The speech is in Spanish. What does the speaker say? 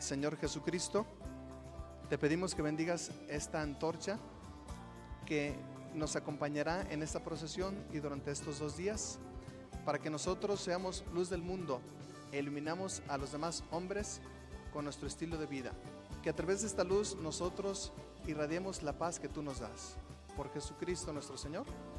Señor Jesucristo, te pedimos que bendigas esta antorcha que nos acompañará en esta procesión y durante estos 2 días, para que nosotros seamos luz del mundo e iluminamos a los demás hombres con nuestro estilo de vida. Que a través de esta luz nosotros irradiemos la paz que tú nos das. Por Jesucristo nuestro Señor.